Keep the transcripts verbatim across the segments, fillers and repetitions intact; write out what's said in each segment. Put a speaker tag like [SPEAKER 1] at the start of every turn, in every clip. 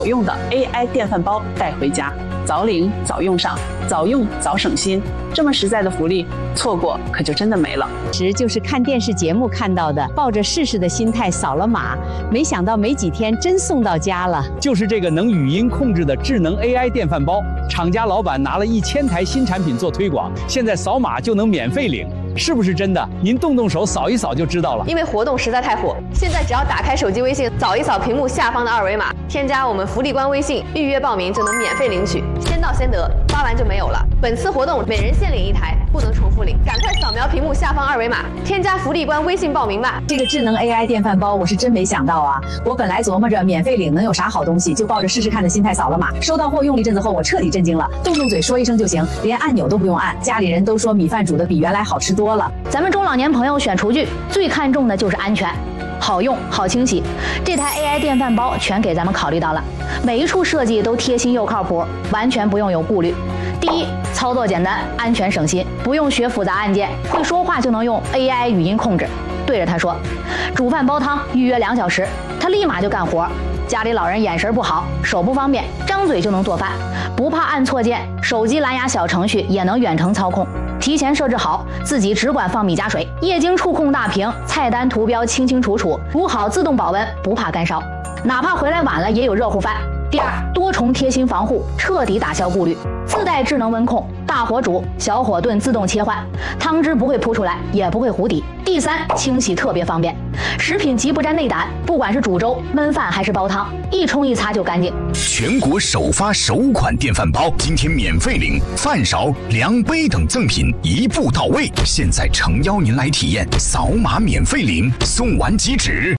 [SPEAKER 1] 用的 A I 电饭煲带回家，早领早用上，早用早省心。这么实在的福利，错过可就真的没了。
[SPEAKER 2] 时就是看电视节目看到的，抱着试试的心态扫了码，没想到没几天真送到家了。
[SPEAKER 3] 就是这个能语音控制的智能 A I 电饭煲，厂家老板拿了一千台新产品做推广，现在扫码就能免费领。是不是真的？您动动手扫一扫就知道了。
[SPEAKER 4] 因为活动实在太火，现在只要打开手机微信，扫一扫屏幕下方的二维码，添加我们福利官微信，预约报名就能免费领取，先到先得，发完就没有了。本次活动每人限领一台，不能重复领，赶快扫描屏幕下方二维码，添加福利官微信报名吧。
[SPEAKER 5] 这个智能 A I 电饭煲我是真没想到啊！我本来琢磨着免费领能有啥好东西，就抱着试试看的心态扫了码，收到货用了一阵子后，我彻底震惊了，动动嘴说一声就行，连按钮都不用按，家里人都说米饭煮的比原来好吃多了。
[SPEAKER 6] 咱们中老年朋友选厨具最看重的就是安全，好用好清洗，这台 A I 电饭煲全给咱们考虑到了，每一处设计都贴心又靠谱，完全不用有顾虑。第一，操作简单，安全省心，不用学复杂按键，会说话就能用 A I 语音控制，对着它说煮饭煲汤预约两小时，它立马就干活。家里老人眼神不好，手不方便，张嘴就能做饭，不怕按错键，手机蓝牙小程序也能远程操控，提前设置好，自己只管放米加水，液晶触控大屏，菜单图标清清楚楚，煮好自动保温，不怕干烧，哪怕回来晚了也有热乎饭。第二，多重贴心防护，彻底打消顾虑，自带智能温控，大火煮小火炖自动切换，汤汁不会扑出来，也不会糊底。第三，清洗特别方便，食品极不沾内胆，不管是煮粥、焖饭还是煲汤，一冲一擦就干净。
[SPEAKER 7] 全国首发首款电饭煲，今天免费领饭勺、量杯等赠品一步到位，现在诚邀您来体验，扫码免费领，送完即止。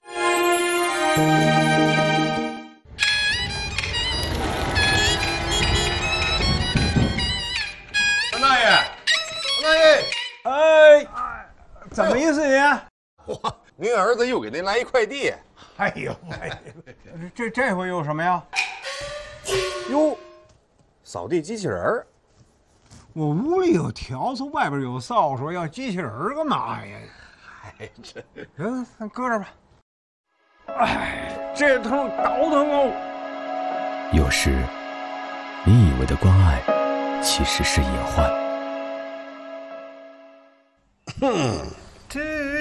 [SPEAKER 8] 哎，怎么意思您？
[SPEAKER 9] 哇，您儿子又给您来一快递。
[SPEAKER 8] 哎呦，哎，这这回有什么呀？
[SPEAKER 9] 哟，扫地机器人儿。
[SPEAKER 8] 我屋里有笤帚，外边有扫帚，要机器人儿干嘛呀？
[SPEAKER 9] 哎，这，
[SPEAKER 8] 嗯，搁这吧。哎，这头倒腾哦。
[SPEAKER 10] 有时，你以为的关爱，其实是隐患。
[SPEAKER 8] 嗯，只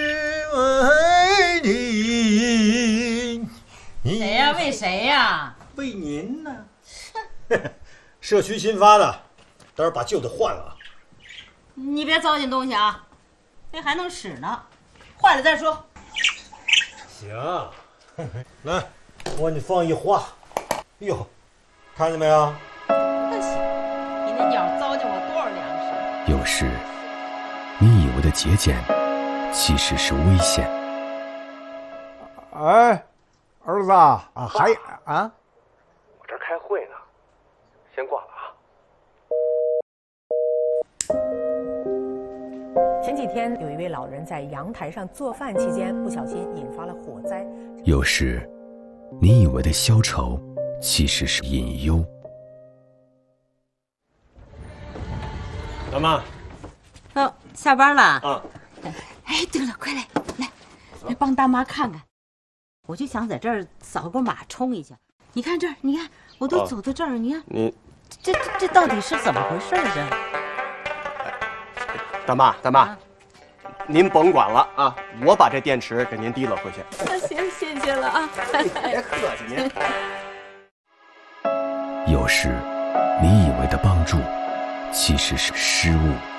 [SPEAKER 8] 为你。
[SPEAKER 11] 谁呀？为谁呀？
[SPEAKER 8] 为您呢。社区新发的，待会儿把旧的换了啊。
[SPEAKER 11] 你别糟践东西啊，这还能使呢，坏了再说。
[SPEAKER 8] 行，来，我给你放一花。哟，看见没有？
[SPEAKER 11] 那行，你那鸟糟践我多少粮食？
[SPEAKER 10] 有时。你以为的节俭，其实是危险。
[SPEAKER 8] 哎，儿子啊，还啊，
[SPEAKER 12] 我这开会呢，先挂了
[SPEAKER 13] 啊。前几天有一位老人在阳台上做饭期间，不小心引发了火灾。
[SPEAKER 10] 有时，你以为的消愁，其实是隐忧。
[SPEAKER 12] 老妈。
[SPEAKER 11] 哦，下班了
[SPEAKER 12] 啊！
[SPEAKER 11] 哎，对了，快来，来，来帮大妈看看。我就想在这儿扫个码冲一下。你看这儿，你看我都走到这儿，你看
[SPEAKER 12] 你
[SPEAKER 11] 这这这到底是怎么回事啊？
[SPEAKER 12] 这大妈，大妈，啊、您甭管了啊！我把这电池给您提了回去。
[SPEAKER 11] 那行，谢谢了啊！
[SPEAKER 12] 别客气您。
[SPEAKER 10] 有时，你以为的帮助，其实是失误。